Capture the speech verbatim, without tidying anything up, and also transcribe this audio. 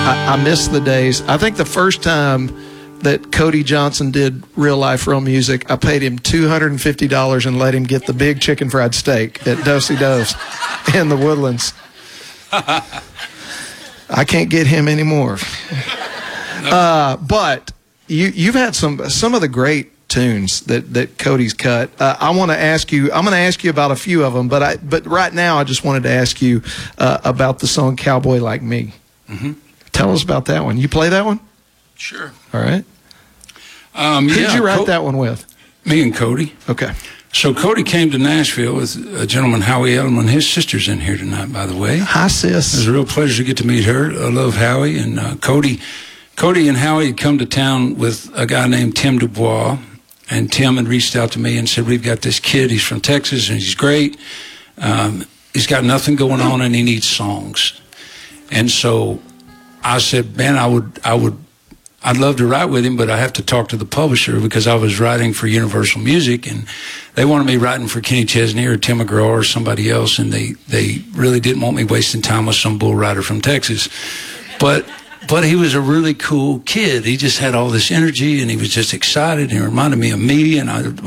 I, I miss the days. I think the first time that Cody Johnson did Real Life Real Music, I paid him two hundred fifty dollars and let him get the big chicken fried steak at Dosey Do's in the Woodlands. I can't get him anymore. Uh, but you, you've had some some of the great tunes that, that Cody's cut. Uh, I want to ask you, I'm going to ask you about a few of them, but I, but right now I just wanted to ask you uh, about the song Cowboy Like Me. Mm-hmm. Tell us about that one. You play that one? Sure. All right. Um, Who yeah, did you write Co- that one with? Me and Cody. Okay. So Cody came to Nashville with a gentleman, Howie Edelman. His sister's in here tonight, by the way. Hi, sis. It was a real pleasure to get to meet her. I love Howie. And uh, Cody Cody and Howie had come to town with a guy named Tim Dubois. And Tim had reached out to me and said, we've got this kid. He's from Texas, and he's great. Um, he's got nothing going on, and he needs songs. And so I said, man, I would, I would, I'd love to write with him, but I have to talk to the publisher because I was writing for Universal Music, and they wanted me writing for Kenny Chesney or Tim McGraw or somebody else, and they, they really didn't want me wasting time with some bull rider from Texas. But but he was a really cool kid. He just had all this energy, and he was just excited, and he reminded me of me, and I